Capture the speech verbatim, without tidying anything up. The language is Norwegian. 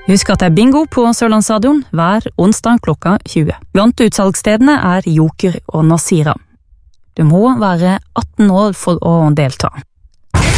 Husk at det er bingo på Sørlandsstadion hver onsdag klokka tjue. Blant utsalgsstedene er Joker og Nasira. Du må være atten år for å delta.